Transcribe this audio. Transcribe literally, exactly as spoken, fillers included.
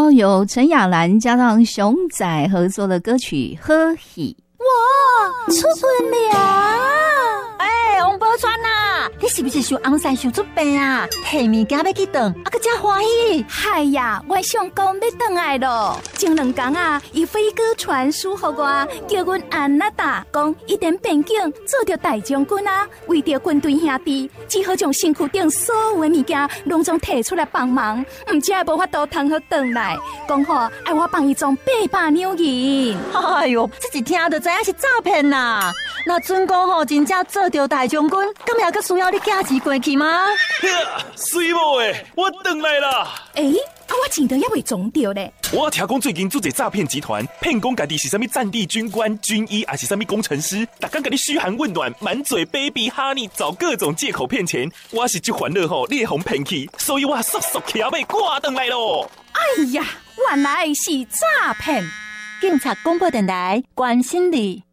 首由陈雅兰加上熊仔合作的歌曲《喝喜》。 哇，出本了！哎，王宝钏啊，你是不是想红山想出病啊？提物件要去等，啊个真欢喜。 嗨呀，我想讲要回来咯。前两天啊，伊飞鸽传书给我，叫阮安娜达讲，一点边境做着大将军啊，为着军队兄弟，只好将身躯顶所有的物件拢总摕出来帮忙，唔只系无法度通好回来。讲好爱我帮伊装八百两银。 哎哟，这一听就知影是诈骗啦！那准讲吼，真正做着大将军，咁也个需要你寄钱过去吗？ 水某诶，我回来啦！ 诶、欸，我钱都还未装着咧。 我听讲最近做一诈骗集团，骗讲家己是啥物战地军官、军医，还是啥物工程师，逐天甲你嘘寒问暖，满嘴 baby honey， 找各种借口骗钱。我是这欢乐吼，你会互骗去，所以我速速骑马赶回来咯。 哎呀，原来是诈骗！ 警察广播电台关心你。